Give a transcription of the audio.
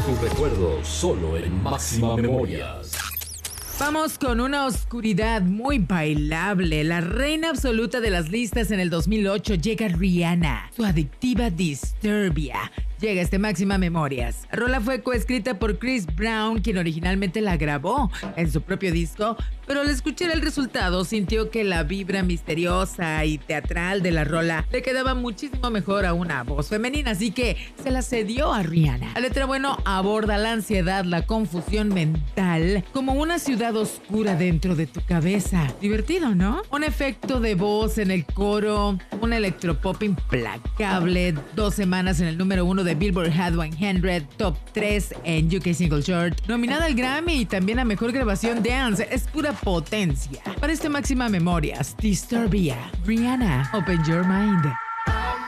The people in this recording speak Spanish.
tus recuerdos solo en Máxima Memorias. Vamos con una oscuridad muy bailable. La reina absoluta de las listas en el 2008 llega Rihanna. Su adictiva Disturbia llega Máxima Memorias. La rola fue coescrita por Chris Brown, quien originalmente la grabó en su propio disco, pero al escuchar el resultado sintió que la vibra misteriosa y teatral de la rola le quedaba muchísimo mejor a una voz femenina, así que se la cedió a Rihanna. La letra, aborda la ansiedad, la confusión mental, como una ciudad oscura dentro de tu cabeza. Divertido, ¿no? Un efecto de voz en el coro, un electropop implacable, 2 semanas en el número 1 de Billboard Hot 100, top 3 en UK Single Chart, nominada al Grammy y también a Mejor Grabación Dance. Es pura potencia. Para Máxima Memorias, Disturbia, Rihanna, Open Your Mind.